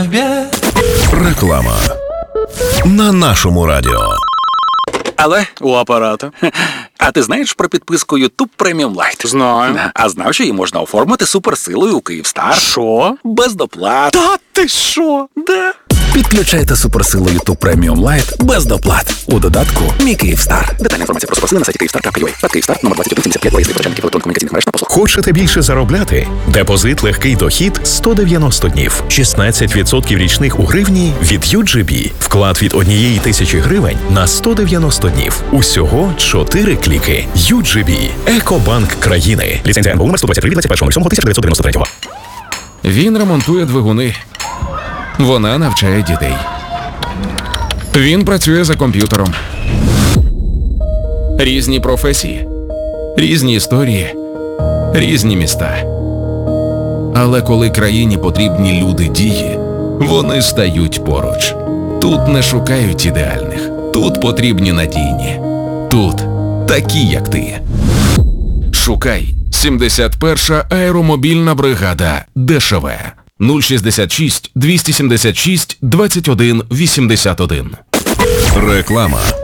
тебе. Реклама на нашому радіо. Але у апарата. А ти знаєш про підписку YouTube Premium Lite? Знаю. А знав, що її можна оформити суперсилою у Київстар? Що? Без доплат. Та ти що? Да. Підключайте суперсилу YouTube Premium Lite без доплат. У додатку «Мій Київстар». Детальна інформація про суперсили на сайті Kyivstar.ua. Київстар, номер 2175, листи почальників електронних комунікаційних мереж на послуг. Хочете більше заробляти? Депозит легкий дохід 190 днів. 16% річних у гривні від UGB. Вклад від 1000 гривень на 190 днів. Усього 4 кліки. UGB. Екобанк країни. Ліцензія НБУ номер 123 від 21.07.1993. Він ремонтує двигуни. Вона навчає дітей. Він працює за комп'ютером. Різні професії, різні історії, різні міста. Але коли країні потрібні люди дії, вони стають поруч. Тут не шукають ідеальних. Тут потрібні надійні. Тут такі, як ти. Шукай 71-ша аеромобільна бригада ДШВ. 066 276 21 81. Реклама.